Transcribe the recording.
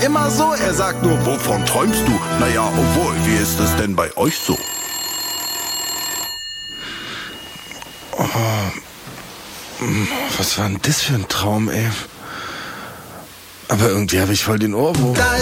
immer so. Er sagt nur, wovon träumst du? Naja, obwohl, wie ist es denn bei euch so? Was war denn das für ein Traum, ey? Aber irgendwie habe ich voll den Ohrwurm. Da